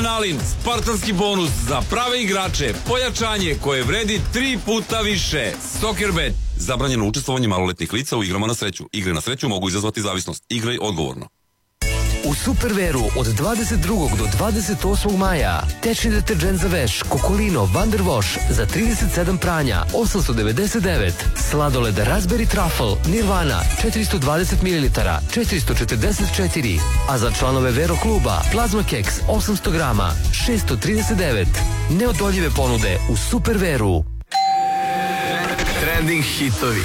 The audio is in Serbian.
Adrenalin, spartanski bonus za prave igrače, pojačanje koje vredi 3 puta više. Soccerbet. Zabranjeno učestvovanje maloletnih lica u igrama na sreću. Igre na sreću mogu izazvati zavisnost. Igraj odgovorno. U Superveru od 22. do 28. maja tečni deterđent za veš Kokolino Wonder Wash za 37 pranja 899, sladoled Raspberry Truffle Nirvana 420 ml 444, a za članove Vero kluba Plazma Keks 800 grama 639. Neodoljive ponude u Superveru. Trending hitovi.